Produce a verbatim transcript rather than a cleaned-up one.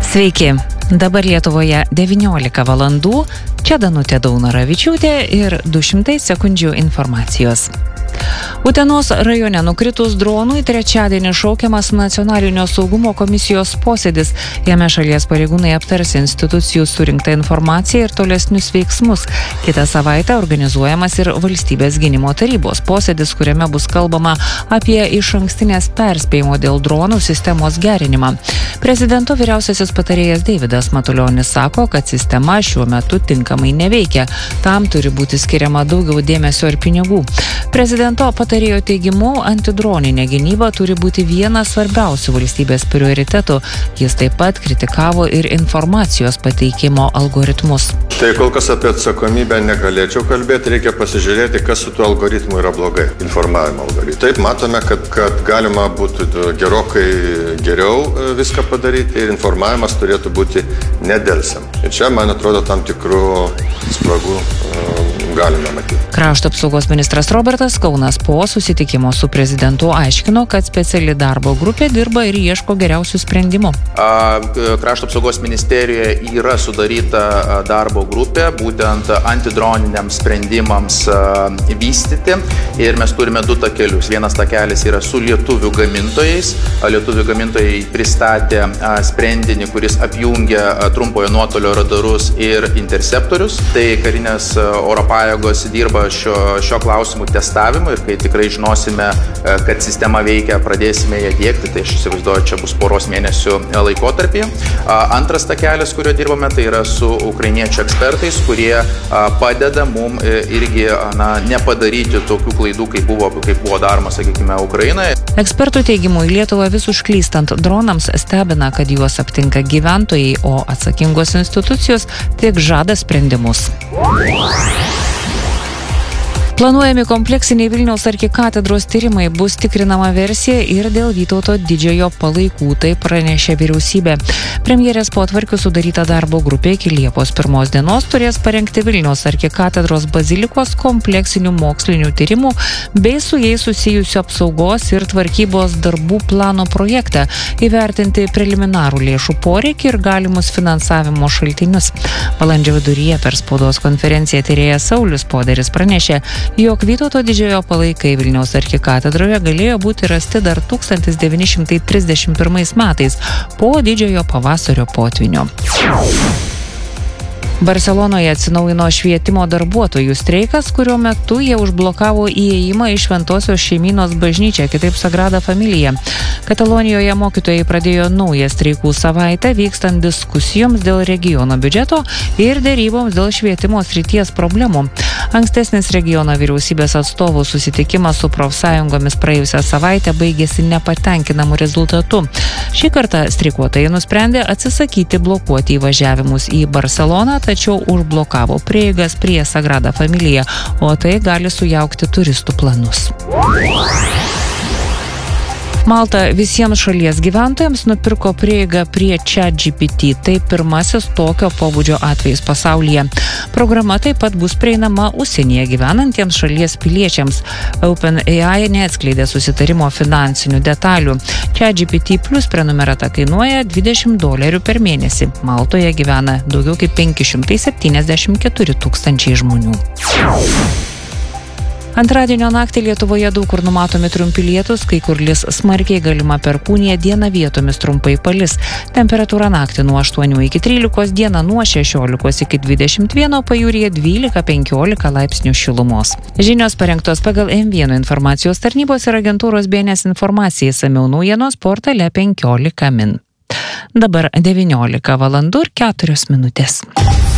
Sveiki, dabar Lietuvoje devyniolika valandų, čia Danutė Daunoravičiūtė ir du šimtai sekundžių informacijos. Utenos rajone nukritus dronui trečiadienį šaukiamas Nacionalinio saugumo komisijos posėdis. Jame šalies pareigūnai aptars institucijų surinktą informaciją ir tolesnius veiksmus. Kitą savaitę organizuojamas ir Valstybės gynimo tarybos posėdis, kuriame bus kalbama apie išankstinės perspėjimo dėl dronų sistemos gerinimą. Prezidento vyriausiasis patarėjas Deividas Matulionis sako, kad sistema šiuo metu tinkamai neveikia. Tam turi būti skiriama daugiau dėmesio ir pinigų. Prezidento patarėjo teigimu, antidroninė gynyba turi būti vienas svarbiausių valstybės prioritetų. Jis taip pat kritikavo ir informacijos pateikimo algoritmus. Tai kol kas apie atsakomybę negalėčiau kalbėti, reikia pasižiūrėti, kas su tuo algoritmu yra blogai, informavimo algoritmu. Taip matome, kad, kad galima būtų gerokai geriau viską padaryti ir informavimas turėtų būti nedelsiant. Ir čia, man atrodo, tam tikrų spragų galime matyti. Krašto apsaugos ministras Robertas Kaunas po susitikimo su prezidentu aiškino, kad speciali darbo grupė dirba ir ieško geriausių sprendimų. Krašto apsaugos ministerijoje yra sudaryta darbo grupė būtent antidroniniams sprendimams vystyti ir mes turime du takelius. Vienas takelis yra su lietuvių gamintojais. Lietuvių gamintojai pristatė sprendinį, kuris apjungia trumpojo nuotolio radarus ir interceptorius. Tai karinės oro pajėgos dirba šio, šio klausimų testavimo ir kai tikrai žinosime, kad sistema veikia, pradėsime ją diegti, tai aš įsivaizduoju, čia bus poros mėnesių laikotarpį. Antras takelis, kurio dirbame, tai yra su ukrainiečių ekspertais, kurie padeda mum irgi na, nepadaryti tokių klaidų, kaip buvo, kaip buvo daroma, sakykime, Ukrainoje. Ekspertų teigimu, į Lietuvą vis užklystant dronams stebina, kad juos aptinka gyventojai, o atsakingos institucijos tik žada sprendimus. Planuojami kompleksiniai Vilniaus arkikatedros tyrimai, bus tikrinama versija ir dėl Vytauto didžiojo palaikų, tai pranešė vyriausybė. Premjerės potvarkių sudaryta darbo grupė iki Liepos pirmos dienos turės parengti Vilniaus arkikatedros bazilikos kompleksinių mokslinių tyrimų bei su jais susijusių apsaugos ir tvarkybos darbų plano projektą, įvertinti preliminarų lėšų poreikį ir galimus finansavimo šaltinius. Balandžio viduryje per spaudos konferenciją tyrėjas Saulius Poderis pranešė, jog Vytauto didžiojo palaikai Vilniaus arkikatedroje galėjo būti rasti dar tūkstantis devyni šimtai trisdešimt pirmais metais po didžiojo pavasario potvynio. Barselonoje atsinaujino švietimo darbuotojų streikas, kurio metu jie užblokavo įėjimą į Šventosios šeimynos bažnyčią, kitaip Sagrada Familija. Katalonijoje mokytojai pradėjo naują streikų savaitę, vykstant diskusijoms dėl regiono biudžeto ir deryboms dėl švietimo srities problemų. Ankstesnis regiono vyriausybės atstovų susitikimas su profsąjungomis praėjusią savaitę baigėsi nepatenkinamu rezultatu. Šį kartą streikuotojai nusprendė atsisakyti blokuoti įvažiavimus į Barseloną, tačiau užblokavo prieigas prie Sagrada Familija, o tai gali sujaukti turistų planus. Malta visiems šalies gyventojams nupirko prieigą prie ChatGPT. Tai pirmasis tokio pobūdžio atvejis pasaulyje. Programa taip pat bus prieinama užsienyje gyvenantiems šalies piliečiams. OpenAI neatskleidė susitarimo finansinių detalių. ChatGPT Plus prenumerata kainuoja dvidešimt dolerių per mėnesį. Maltoje gyvena daugiau kaip penki šimtai septyniasdešimt keturi tūkstančiai žmonių. Antradienio naktį Lietuvoje daug kur numatomi trumpi lietūs, kai kur lis smarkiai, galima perkūnija, dieną vietomis trumpai palis. Temperatūra naktį nuo aštuonių iki trylikos, dieną nuo šešiolikos iki dvidešimt vieno, pajūryje dvylika penkiolika laipsnių šilumos. Žinios parengtos pagal M vienas informacijos tarnybos ir agentūros B N S informacijai, išsamiau naujienos portale penkiolika min. Dabar devyniolika valandų ir keturios minutės.